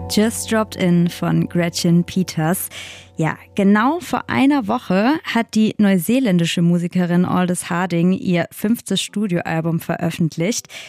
Just Dropped In von Gretchen Peters. Ja, genau vor einer Woche hat die neuseeländische Musikerin Aldous Harding ihr 5. Studioalbum veröffentlicht.